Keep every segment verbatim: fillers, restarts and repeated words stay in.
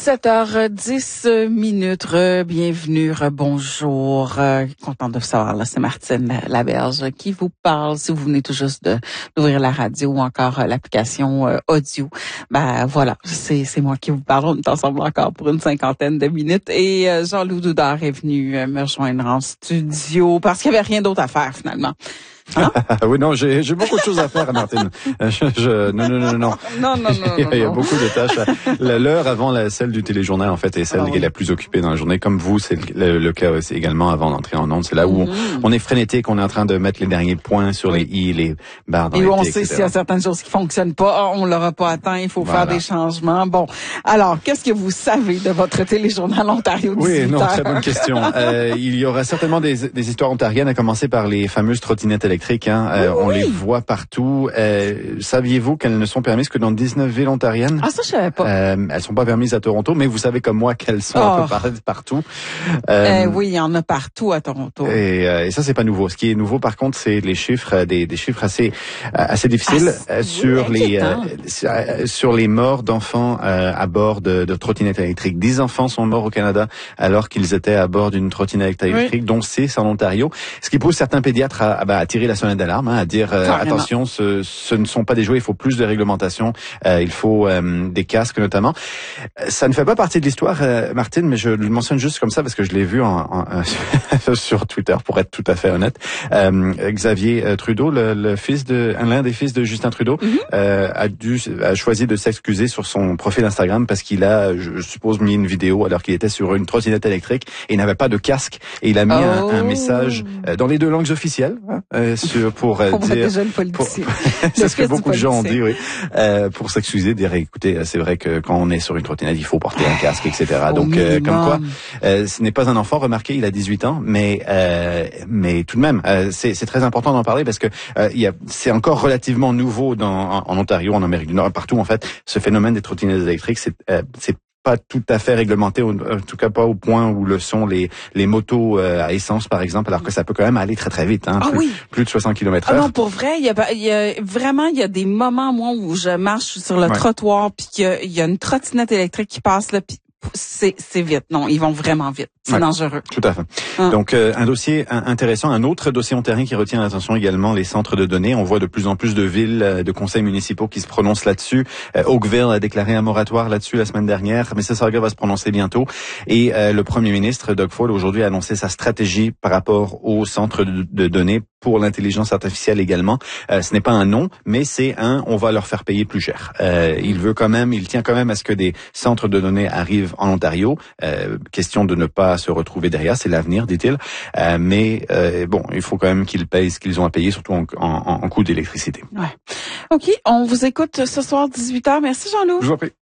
dix-sept heures dix minutes, bienvenue, bonjour. Euh, content de vous savoir, là, c'est Martine Laberge qui vous parle. Si vous venez tout juste de d'ouvrir la radio ou encore euh, l'application euh, audio, ben voilà, c'est c'est moi qui vous parle. On est ensemble encore pour une cinquantaine de minutes et euh, Jean-Loup Doudard est venu euh, me rejoindre en studio parce qu'il n'y avait rien d'autre à faire finalement. Hein? Oui, non, j'ai, j'ai beaucoup de choses à faire, Martine. Je, je, non, non, non, non. Non, non, non, non. Il y a beaucoup de tâches. L'heure avant la, celle du téléjournal, en fait, est celle ah, qui oui. est la plus occupée dans la journée. Comme vous, c'est le, le cas aussi également avant d'entrer en ondes. C'est là où mm-hmm. on, on est frénétique, on est en train de mettre les derniers points sur les i, les barres dans et les où on t, sait s'il y a certaines choses qui fonctionnent pas, on l'aura pas atteint, il faut voilà. faire des changements. Bon, alors, qu'est-ce que vous savez de votre téléjournal Ontario dix-huit heures? Oui, non, très bonne question. euh, il y aura certainement des, des histoires ontariennes, à commencer par les fameuses trottinettes électriques, hein. Euh, oui. On les voit partout. Euh, saviez-vous qu'elles ne sont permises que dans dix-neuf villes ontariennes? Ah, ça, je savais pas. Euh, elles sont pas permises à Toronto, mais vous savez comme moi qu'elles sont oh. un peu par- partout. Euh, euh, oui, il y en a partout à Toronto. Et, euh, et ça, c'est pas nouveau. Ce qui est nouveau, par contre, c'est les chiffres, des, des chiffres assez assez difficiles ah, euh, sur les euh, sur les morts d'enfants euh, à bord de, de trottinettes électriques. Dix enfants sont morts au Canada alors qu'ils étaient à bord d'une trottinette électrique, oui. dont six en Ontario. Ce qui pousse certains pédiatres à, à, bah, à tirer la sonnette d'alarme, hein, à dire euh, attention, ce, ce ne sont pas des jouets, il faut plus de réglementation, euh, il faut euh, des casques notamment. Ça ne fait pas partie de l'histoire, euh, Martine, mais je le mentionne juste comme ça parce que je l'ai vu en, en, euh, sur Twitter, pour être tout à fait honnête. Euh, Xavier Trudeau, le, le fils de l'un des fils de Justin Trudeau, mm-hmm. euh, a dû a choisi de s'excuser sur son profil Instagram parce qu'il a, je suppose, mis une vidéo alors qu'il était sur une trottinette électrique et il n'avait pas de casque et il a mis oh. un, un message euh, dans les deux langues officielles hein, euh, sur, pour euh, dire Pour... c'est ce que beaucoup de gens ont dit, oui. Euh, pour s'excuser, dire, écoutez, c'est vrai que quand on est sur une trottinette, il faut porter un casque, et cetera. Donc, euh, comme quoi, euh, ce n'est pas un enfant. Remarquez, il a dix-huit ans, mais euh, mais tout de même, euh, c'est, c'est très important d'en parler parce que euh, il y a, c'est encore relativement nouveau dans en, en Ontario, en Amérique du Nord, partout en fait. Ce phénomène des trottinettes électriques, c'est euh, c'est pas tout à fait réglementé, en tout cas pas au point où le sont les les motos euh, à essence par exemple, alors que ça peut quand même aller très très vite, hein, ah, plus, oui. plus de soixante kilomètres heure. Ah non, pour vrai, il y a, il y a vraiment il y a des moments moi où je marche sur le ouais. trottoir puis qu'il y a, il y a une trottinette électrique qui passe là, puis c'est c'est vite. Non, ils vont vraiment vite. C'est ouais, dangereux. Tout à fait. Hein. Donc, euh, un dossier intéressant. Un autre dossier ontarien qui retient l'attention également, les centres de données. On voit de plus en plus de villes, de conseils municipaux qui se prononcent là-dessus. Euh, Oakville a déclaré un moratoire là-dessus la semaine dernière. Mississauga va se prononcer bientôt. Et euh, le premier ministre, Doug Ford, aujourd'hui a annoncé sa stratégie par rapport aux centres de, de données pour l'intelligence artificielle également. Euh, ce n'est pas un non, mais c'est un on va leur faire payer plus cher. Euh, il veut quand même, il tient quand même à ce que des centres de données arrivent en Ontario. Euh, question de ne pas se retrouver derrière, c'est l'avenir, dit-il. Euh, mais euh, bon, il faut quand même qu'ils payent ce qu'ils ont à payer, surtout en, en, en coût d'électricité. Ouais. OK, on vous écoute ce soir dix-huit heures. Merci Jean-Loup. Je vous en prie.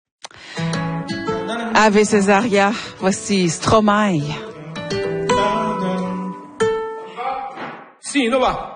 Ave Césaria, voici Stromae. Sì, no va.